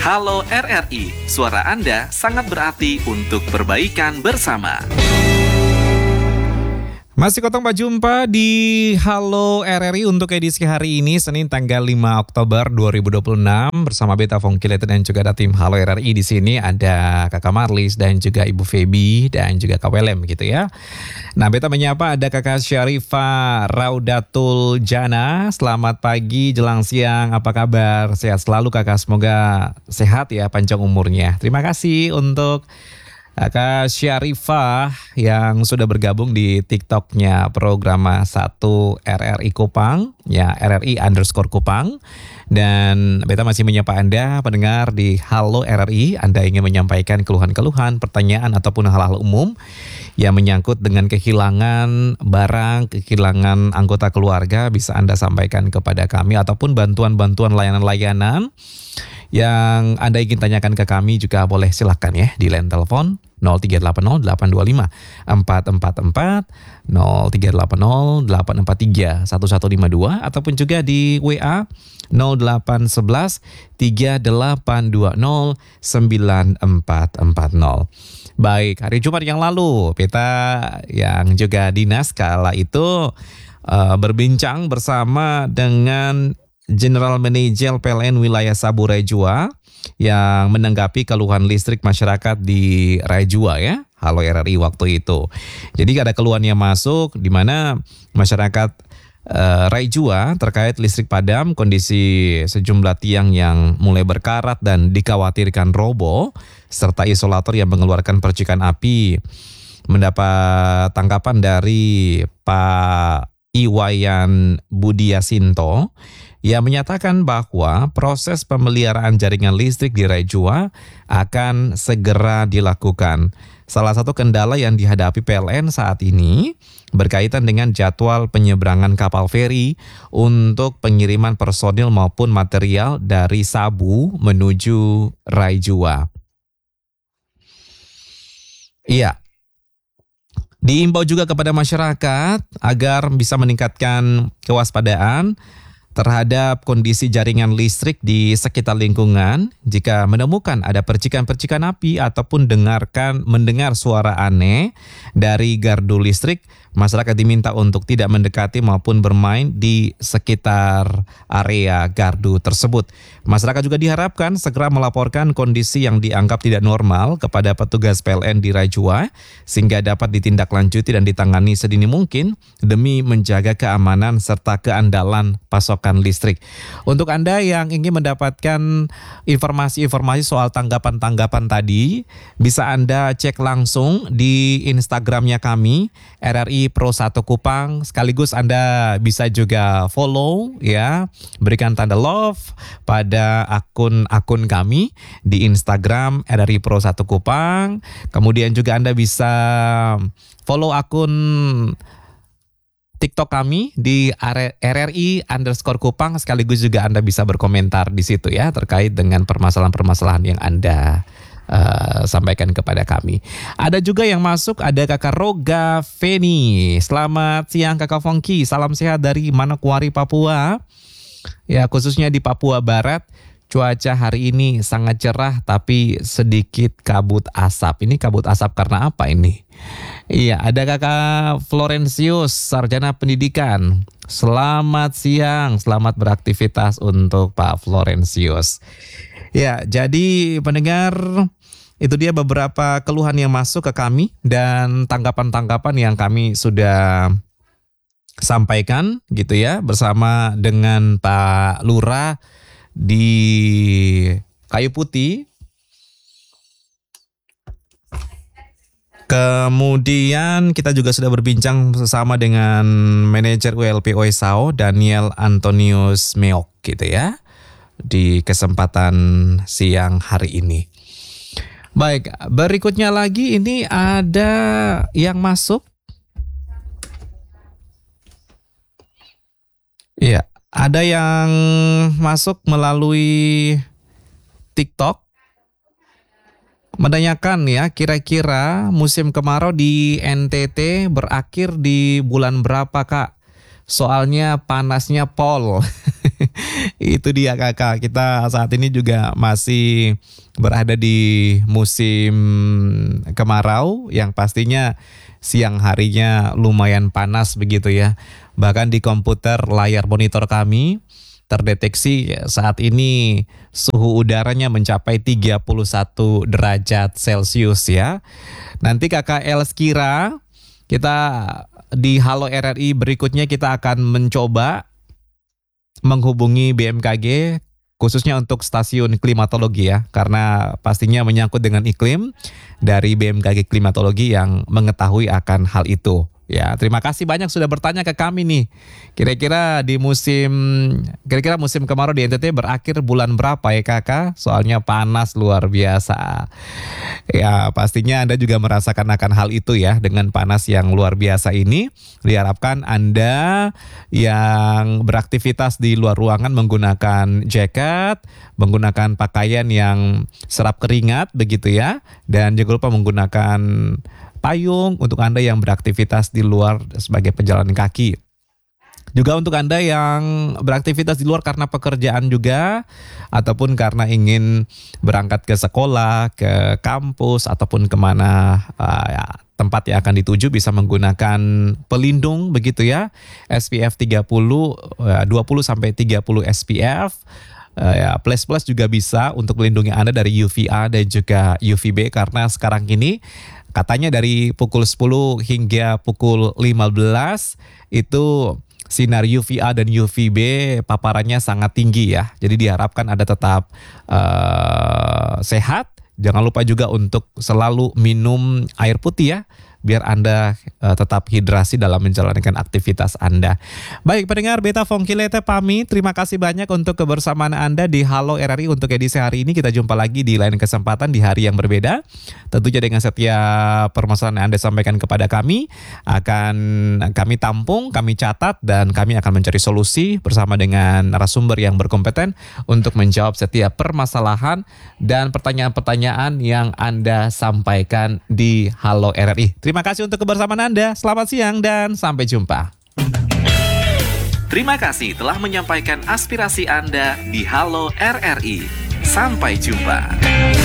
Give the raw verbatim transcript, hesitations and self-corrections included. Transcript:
Halo R R I, suara Anda sangat berarti untuk perbaikan bersama. Masih kotong berjumpa di Halo R R I untuk edisi hari ini, Senin tanggal lima Oktober dua ribu dua puluh enam, bersama Beta Fongkilet dan juga ada tim Halo R R I. Di sini ada Kakak Marlis dan juga Ibu Feby dan juga Kak Welem gitu ya. Nah, Beta menyapa ada Kakak Syarifah Raudatul Jana. Selamat pagi jelang siang, apa kabar? Sehat selalu Kakak, semoga sehat ya, panjang umurnya. Terima kasih untuk Kakak Syarifah yang sudah bergabung di TikToknya Programa satu R R I Kupang, ya R R I underscore Kupang. Dan Beta masih menyapa Anda pendengar di Halo R R I. Anda ingin menyampaikan keluhan-keluhan, pertanyaan ataupun hal-hal umum yang menyangkut dengan kehilangan barang, kehilangan anggota keluarga, bisa Anda sampaikan kepada kami, ataupun bantuan-bantuan layanan-layanan yang Anda ingin tanyakan ke kami juga boleh, silahkan ya di line telepon nol tiga delapan nol delapan dua lima empat empat empat, nol tiga delapan nol delapan empat tiga satu satu lima dua, ataupun juga di W A nol delapan satu satu tiga delapan dua nol sembilan empat empat nol. Baik, hari Jumat yang lalu Beta yang juga dinas kala itu uh, berbincang bersama dengan General Manager P L N Wilayah Sabu Rajua yang menanggapi keluhan listrik masyarakat di Rajua ya, Halo R R I waktu itu. Jadi ada keluhan yang masuk di mana masyarakat uh, Rajua terkait listrik padam, kondisi sejumlah tiang yang mulai berkarat dan dikhawatirkan roboh, serta isolator yang mengeluarkan percikan api. Mendapat tanggapan dari Pak Iwayan Budiasinto yang menyatakan bahwa proses pemeliharaan jaringan listrik di Rajua akan segera dilakukan. Salah satu kendala yang dihadapi P L N saat ini berkaitan dengan jadwal penyeberangan kapal feri untuk pengiriman personil maupun material dari Sabu menuju Rajua. Iya. Diimbau juga kepada masyarakat agar bisa meningkatkan kewaspadaan terhadap kondisi jaringan listrik di sekitar lingkungan. Jika menemukan ada percikan-percikan api ataupun dengarkan mendengar suara aneh dari gardu listrik, masyarakat diminta untuk tidak mendekati maupun bermain di sekitar area gardu tersebut. Masyarakat juga diharapkan segera melaporkan kondisi yang dianggap tidak normal kepada petugas P L N di Rajua sehingga dapat ditindaklanjuti dan ditangani sedini mungkin demi menjaga keamanan serta keandalan pasokan listrik. Untuk Anda yang ingin mendapatkan informasi-informasi soal tanggapan-tanggapan tadi, bisa Anda cek langsung di Instagramnya kami R R I Pro satu Kupang. Sekaligus Anda bisa juga follow ya, berikan tanda love pada akun-akun kami di Instagram R R I Pro satu Kupang. Kemudian juga Anda bisa follow akun TikTok kami di R R I underscore Kupang. Sekaligus juga Anda bisa berkomentar di situ ya terkait dengan permasalahan-permasalahan yang Anda Uh, sampaikan kepada kami. Ada juga yang masuk, ada Kakak Roga Feni. Selamat siang Kakak Fongki, salam sehat dari Manokwari, Papua. Ya, khususnya di Papua Barat, cuaca hari ini sangat cerah tapi sedikit kabut asap. Ini kabut asap karena apa ini? Iya, ada Kakak Florensius, sarjana pendidikan. Selamat siang, selamat beraktivitas untuk Pak Florensius. Ya, jadi pendengar, itu dia beberapa keluhan yang masuk ke kami dan tanggapan-tanggapan yang kami sudah sampaikan gitu ya, bersama dengan Pak Lurah di Kayu Putih. Kemudian kita juga sudah berbincang bersama dengan manajer U L P O S A O Daniel Antonius Meok gitu ya, di kesempatan siang hari ini. Baik, berikutnya lagi ini ada yang masuk. Iya, ada yang masuk melalui TikTok. Menanyakan ya, kira-kira musim kemarau di N T T berakhir di bulan berapa Kak? Soalnya panasnya pol. Itu dia kakak, kita saat ini juga masih berada di musim kemarau yang pastinya siang harinya lumayan panas begitu ya. Bahkan di komputer layar monitor kami terdeteksi saat ini suhu udaranya mencapai tiga puluh satu derajat Celcius ya. Nanti Kakak Elskira, kita di Halo R R I berikutnya kita akan mencoba menghubungi B M K G khususnya untuk stasiun klimatologi ya, karena pastinya menyangkut dengan iklim dari B M K G Klimatologi yang mengetahui akan hal itu. Ya, terima kasih banyak sudah bertanya ke kami nih. Kira-kira di musim kira-kira musim kemarau di N T T berakhir bulan berapa ya kakak? Soalnya panas luar biasa. Ya, pastinya Anda juga merasakan akan hal itu ya, dengan panas yang luar biasa ini. Diharapkan Anda yang beraktivitas di luar ruangan menggunakan jaket, menggunakan pakaian yang serap keringat begitu ya, dan jangan lupa menggunakan payung untuk Anda yang beraktivitas di luar sebagai pejalan kaki. Juga untuk Anda yang beraktivitas di luar karena pekerjaan juga, ataupun karena ingin berangkat ke sekolah, ke kampus, ataupun kemana uh, ya, tempat yang akan dituju, bisa menggunakan pelindung begitu ya. S P F tiga puluh, dua puluh sampai tiga puluh S P F. Uh, ya, plus plus juga bisa untuk melindungi Anda dari U V A dan juga U V B, karena sekarang ini katanya dari pukul sepuluh hingga pukul lima belas itu sinar U V A dan U V B paparannya sangat tinggi ya. Jadi diharapkan Anda tetap uh, sehat. Jangan lupa juga untuk selalu minum air putih ya, biar Anda uh, tetap hidrasi dalam menjalankan aktivitas Anda. Baik pendengar, Beta Fongkilete pamit. Terima kasih banyak untuk kebersamaan Anda di Halo R R I untuk edisi hari ini. Kita jumpa lagi di lain kesempatan di hari yang berbeda. Tentunya dengan setiap permasalahan yang Anda sampaikan kepada kami akan kami tampung, kami catat, dan kami akan mencari solusi bersama dengan narasumber yang berkompeten untuk menjawab setiap permasalahan dan pertanyaan-pertanyaan yang Anda sampaikan di Halo R R I. Terima kasih untuk kebersamaan Anda. Selamat siang dan sampai jumpa. Terima kasih telah menyampaikan aspirasi Anda di Halo R R I. Sampai jumpa.